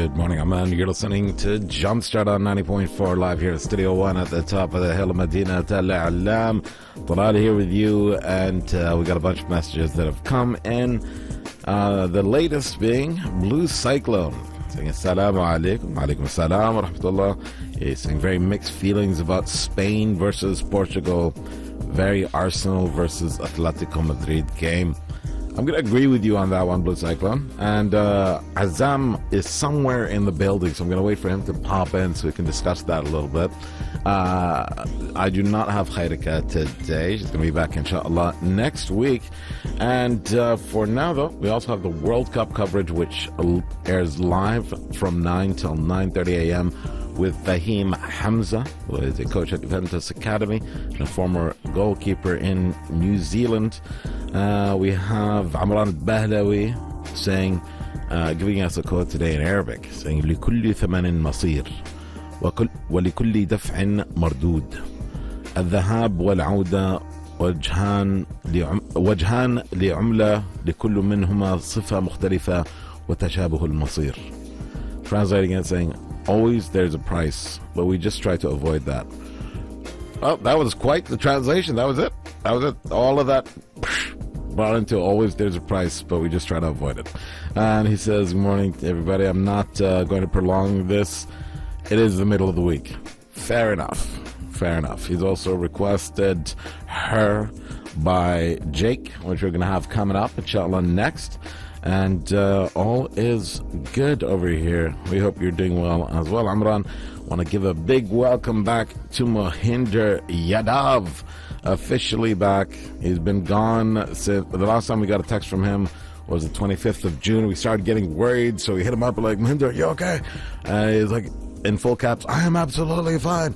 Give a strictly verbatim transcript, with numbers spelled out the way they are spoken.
Good morning, Amman. You're listening to Jumpstart on ninety point four live here at Studio One at the top of the hill of Medina Tal Alam. Talal here with you, and uh, we got a bunch of messages that have come in. Uh, the latest being Blue Cyclone saying Assalamu alaikum, alaikum assalam wa rahmatullah. He's saying very mixed feelings about Spain versus Portugal, very Arsenal versus Atletico Madrid game. I'm going to agree with you on that one, Blue Cyclone. And uh, Azam is somewhere in the building, so I'm going to wait for him to pop in so we can discuss that a little bit. Uh, I do not have Khairika today. She's going to be back, inshallah, next week. And uh, for now, though, we also have the World Cup coverage, which airs live from nine till nine thirty a.m. with Fahim Hamza, who is a coach at Juventus Academy and a former goalkeeper in New Zealand. Uh, we have Amran Bahlawi saying, uh, giving us a quote today in Arabic, saying, لكل ثمن مصير ولكل دفع مردود الذهاب والعودة وجهان وجهان لعملة لكل منهما صفة مختلفة وتشابه المصير. Translating it, saying, always there's a price, but we just try to avoid that. Oh, that was quite the translation. That was it. That was it. All of that brought into always there's a price, but we just try to avoid it. And he says, good morning to everybody. I'm not uh, going to prolong this. It is the middle of the week. Fair enough. Fair enough. He's also requested Her by Jake, which we're going to have coming up, inshallah, next. And uh, all is good over here. We hope you're doing well as well. Amran, want to give a big welcome back to Mohinder Yadav, officially back. He's been gone since the last time we got a text from him was the twenty-fifth of June. We started getting worried, so we hit him up like, Mohinder, you okay? Uh, he's like, in full caps, I am absolutely fine.